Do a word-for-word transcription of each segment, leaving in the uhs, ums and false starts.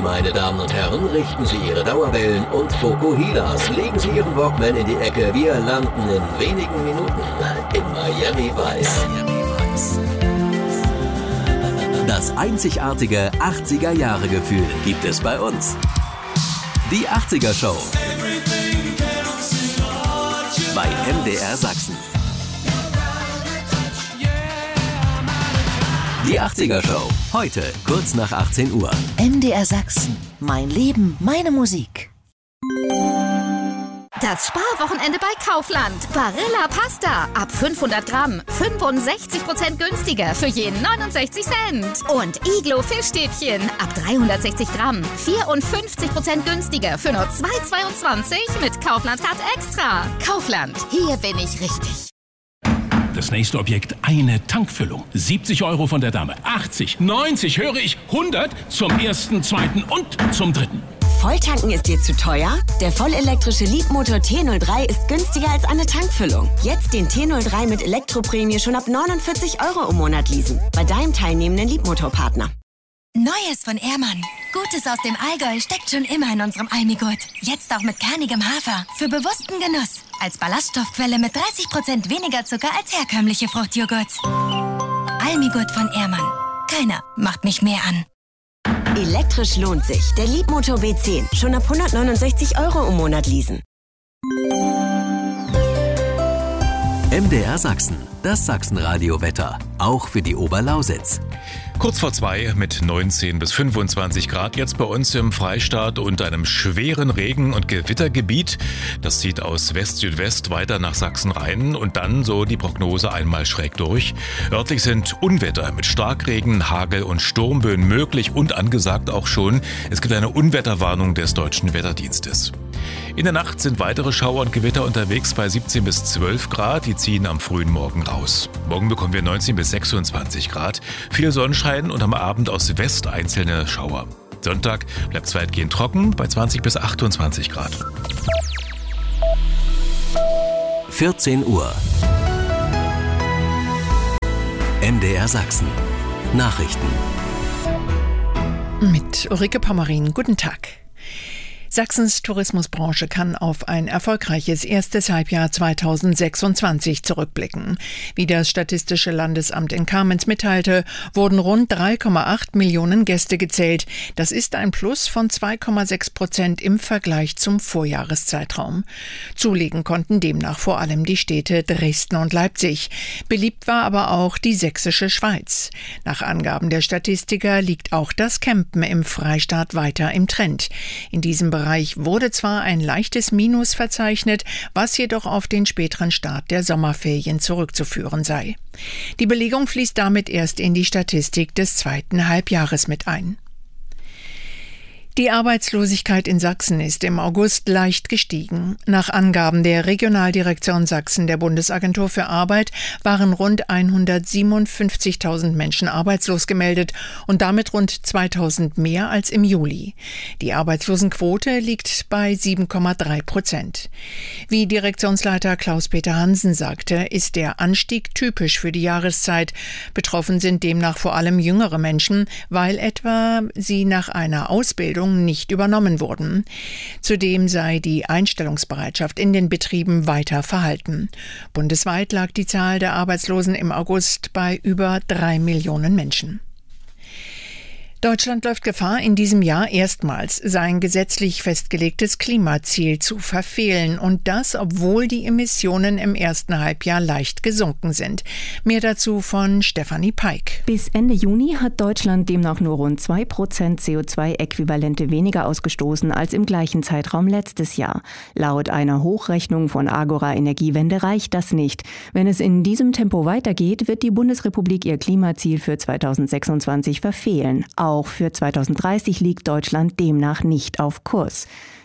Meine Damen und Herren, richten Sie Ihre Dauerwellen und Fokuhilas. Legen Sie Ihren Walkman in die Ecke. Wir landen in wenigen Minuten in Miami Vice. Das einzigartige achtziger-Jahre-Gefühl gibt es bei uns. Die achtziger Show bei M D R Sachsen. Die achtziger Show, heute kurz nach achtzehn Uhr. M D R Sachsen, mein Leben, meine Musik. Das Sparwochenende bei Kaufland. Barilla Pasta ab fünfhundert Gramm, fünfundsechzig Prozent günstiger für je neunundsechzig Cent. Und Iglo Fischstäbchen ab dreihundertsechzig Gramm, vierundfünfzig Prozent günstiger für nur zwei Euro zweiundzwanzig mit Kaufland Card Extra. Kaufland, hier bin ich richtig. Das nächste Objekt, eine Tankfüllung. siebzig Euro von der Dame, achtzig, neunzig, höre ich, hundert zum ersten, zweiten und zum dritten. Volltanken ist dir zu teuer? Der vollelektrische Leapmotor T null drei ist günstiger als eine Tankfüllung. Jetzt den T null drei mit Elektroprämie schon ab neunundvierzig Euro im Monat leasen. Bei deinem teilnehmenden Leapmotor-Partner. Neues von Ehrmann. Gutes aus dem Allgäu steckt schon immer in unserem Almigurt. Jetzt auch mit kernigem Hafer. Für bewussten Genuss. Als Ballaststoffquelle mit dreißig Prozent weniger Zucker als herkömmliche Fruchtjoghurts. Almigurt von Ehrmann. Keiner macht mich mehr an. Elektrisch lohnt sich. Der Leapmotor B zehn. Schon ab hundertneunundsechzig Euro im Monat leasen. M D R Sachsen, das Sachsenradio-Wetter, auch für die Oberlausitz. Kurz vor zwei mit neunzehn bis fünfundzwanzig Grad jetzt bei uns im Freistaat und einem schweren Regen- und Gewittergebiet. Das zieht aus West-Südwest weiter nach Sachsen rein und dann so die Prognose einmal schräg durch. Örtlich sind Unwetter mit Starkregen, Hagel und Sturmböen möglich und angesagt auch schon. Es gibt eine Unwetterwarnung des Deutschen Wetterdienstes. In der Nacht sind weitere Schauer und Gewitter unterwegs bei siebzehn bis zwölf Grad. Die ziehen am frühen Morgen raus. Morgen bekommen wir neunzehn bis sechsundzwanzig Grad. Viel Sonnenschein und am Abend aus West einzelne Schauer. Sonntag bleibt es weitgehend trocken bei zwanzig bis achtundzwanzig Grad. vierzehn Uhr. M D R Sachsen. Nachrichten. Mit Ulrike Pommerin. Guten Tag. Sachsens Tourismusbranche kann auf ein erfolgreiches erstes Halbjahr zweitausendsechsundzwanzig zurückblicken. Wie das Statistische Landesamt in Kamenz mitteilte, wurden rund drei Komma acht Millionen Gäste gezählt. Das ist ein Plus von zwei Komma sechs Prozent im Vergleich zum Vorjahreszeitraum. Zulegen konnten demnach vor allem die Städte Dresden und Leipzig. Beliebt war aber auch die sächsische Schweiz. Nach Angaben der Statistiker liegt auch das Campen im Freistaat weiter im Trend. In diesem Bereich Bereich wurde zwar ein leichtes Minus verzeichnet, was jedoch auf den späteren Start der Sommerferien zurückzuführen sei. Die Belegung fließt damit erst in die Statistik des zweiten Halbjahres mit ein. Die Arbeitslosigkeit in Sachsen ist im August leicht gestiegen. Nach Angaben der Regionaldirektion Sachsen der Bundesagentur für Arbeit waren rund hundertsiebenundfünfzigtausend Menschen arbeitslos gemeldet und damit rund zweitausend mehr als im Juli. Die Arbeitslosenquote liegt bei sieben Komma drei Prozent. Wie Direktionsleiter Klaus-Peter Hansen sagte, ist der Anstieg typisch für die Jahreszeit. Betroffen sind demnach vor allem jüngere Menschen, weil etwa sie nach einer Ausbildung nicht übernommen wurden. Zudem sei die Einstellungsbereitschaft in den Betrieben weiter verhalten. Bundesweit lag die Zahl der Arbeitslosen im August bei über drei Millionen Menschen. Deutschland läuft Gefahr, in diesem Jahr erstmals sein gesetzlich festgelegtes Klimaziel zu verfehlen. Und das, obwohl die Emissionen im ersten Halbjahr leicht gesunken sind. Mehr dazu von Stefanie Peik. Bis Ende Juni hat Deutschland demnach nur rund zwei Prozent C O zwei Äquivalente weniger ausgestoßen als im gleichen Zeitraum letztes Jahr. Laut einer Hochrechnung von Agora Energiewende reicht das nicht. Wenn es in diesem Tempo weitergeht, wird die Bundesrepublik ihr Klimaziel für zweitausendsechsundzwanzig verfehlen. Auch für zweitausenddreißig liegt Deutschland demnach nicht auf Kurs.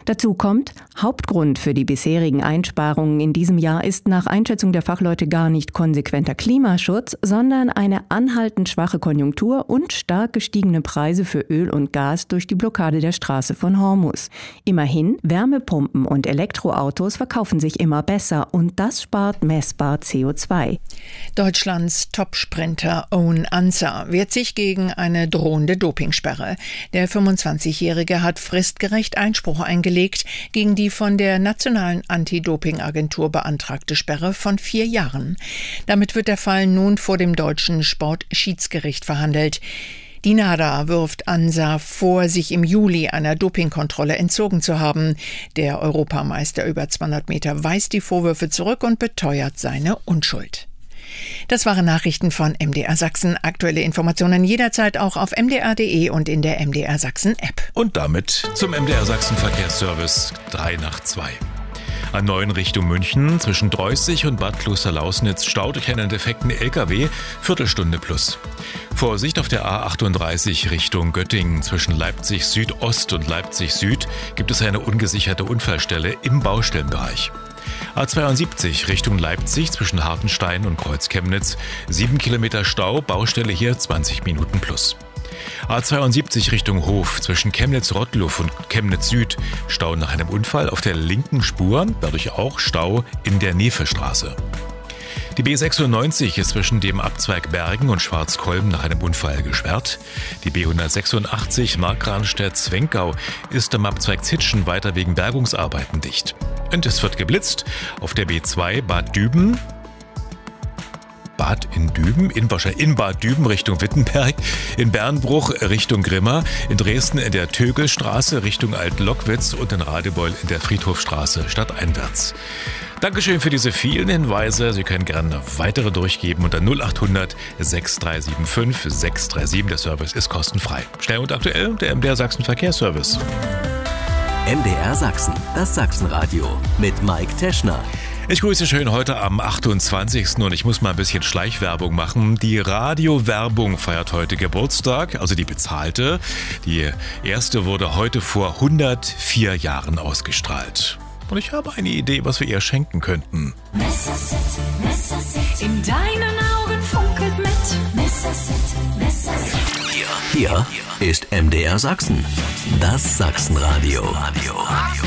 Dazu kommt, Hauptgrund für die bisherigen Einsparungen in diesem Jahr ist nach Einschätzung der Fachleute gar nicht konsequenter Klimaschutz, sondern eine anhaltend schwache Konjunktur und stark gestiegene Preise für Öl und Gas durch die Blockade der Straße von Hormuz. Immerhin, Wärmepumpen und Elektroautos verkaufen sich immer besser und das spart messbar C O zwei. Deutschlands Topsprinter Owen Ansar wehrt sich gegen eine drohende Dopingsperre. Der fünfundzwanzigjährige hat fristgerecht Einspruch eingelegt gegen die von der Nationalen Anti-Doping-Agentur beantragte Sperre von vier Jahren. Damit wird der Fall nun vor dem deutschen Sportschiedsgericht verhandelt. Die NADA wirft Ansar vor, sich im Juli einer Dopingkontrolle entzogen zu haben. Der Europameister über zweihundert Meter weist die Vorwürfe zurück und beteuert seine Unschuld. Das waren Nachrichten von M D R Sachsen. Aktuelle Informationen jederzeit auch auf m d r punkt d e und in der M D R Sachsen App. Und damit zum M D R Sachsen Verkehrsservice drei nach zwei. A neun Richtung München, zwischen Dreußig und Bad Klosterlausnitz, Stau durch einen defekten L K W, Viertelstunde plus. Vorsicht auf der A achtunddreißig Richtung Göttingen, zwischen Leipzig Südost und Leipzig Süd gibt es eine ungesicherte Unfallstelle im Baustellenbereich. A zweiundsiebzig Richtung Leipzig, zwischen Hartenstein und Kreuz Chemnitz, sieben Kilometer Stau, Baustelle hier zwanzig Minuten plus. A zweiundsiebzig Richtung Hof, zwischen Chemnitz-Rottluff und Chemnitz-Süd, Stau nach einem Unfall auf der linken Spur, dadurch auch Stau in der Nevestraße. Die B sechsundneunzig ist zwischen dem Abzweig Bergen und Schwarzkolben nach einem Unfall gesperrt. Die B hundertsechsundachtzig Markranstädt-Zwenkau ist am Abzweig Zitschen weiter wegen Bergungsarbeiten dicht. Und es wird geblitzt auf der B zwei Bad Düben. Bad in Düben, in, in Bad Düben Richtung Wittenberg, in Bernbruch Richtung Grimma, in Dresden in der Tögelstraße Richtung Alt-Lockwitz und in Radebeul in der Friedhofstraße stadteinwärts. Dankeschön für diese vielen Hinweise. Sie können gerne weitere durchgeben unter null achthundert sechs drei sieben fünf sechs drei sieben. Der Service ist kostenfrei. Schnell und aktuell, der M D R Sachsen Verkehrsservice. M D R Sachsen, das Sachsenradio mit Mike Teschner. Ich grüße schön heute am achtundzwanzigsten und ich muss mal ein bisschen Schleichwerbung machen. Die Radiowerbung feiert heute Geburtstag, also die bezahlte. Die erste wurde heute vor hundertvier Jahren ausgestrahlt. Und ich habe eine Idee, was wir ihr schenken könnten. Messerset, Messerset, in deinen Augen funkelt mit. Messerset, Messerset. Hier, hier ist M D R Sachsen, das Sachsenradio.